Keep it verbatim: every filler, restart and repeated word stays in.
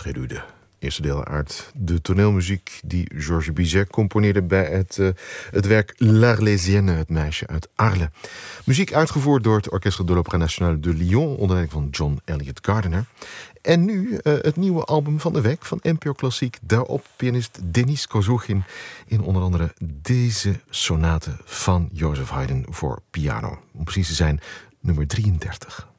Prelude. Eerste deel uit de toneelmuziek die Georges Bizet componeerde bij het, uh, het werk L'Arlésienne, het meisje uit Arles. Muziek uitgevoerd door het Orchestre de l'Opéra National de Lyon onder leiding van John Elliott Gardiner. En nu uh, het nieuwe album van de week van N P O Klassiek. Daarop pianist Denis Kozugin in onder andere deze sonate van Joseph Haydn voor piano. Om precies te zijn nummer drieëndertig.